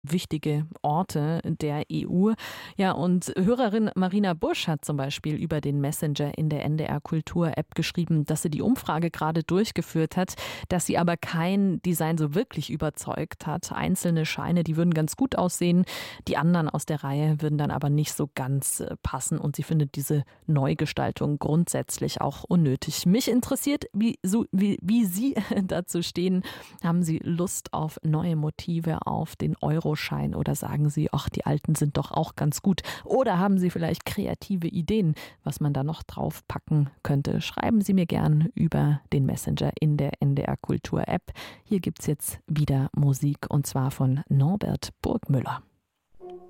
wichtige Orte der EU. Ja, und Hörerin Marina Busch hat zum Beispiel über den Messenger in der NDR Kultur App geschrieben, dass sie die Umfrage gerade durchgeführt hat, dass sie aber kein Design so wirklich überzeugt hat. Einzelne Scheine, die würden ganz gut aussehen, die anderen aus der Reihe würden dann aber nicht so ganz passen und sie findet diese Neugestaltung grundsätzlich auch unnötig. Mich interessiert, wie Sie dazu stehen. Haben Sie Lust auf neue Motive auf den Euroschein oder sagen Sie, ach, die alten sind doch auch ganz gut? Oder haben Sie vielleicht kreative Ideen, was man da noch draufpacken könnte? Schreiben Sie mir gern über den Messenger in der NDR Kultur App. Hier gibt's jetzt wieder Musik und zwar von Norbert Burgmüller.